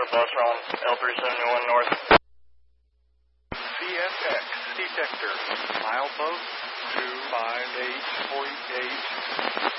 bus on L371 North. CSX detector, milepost 25848.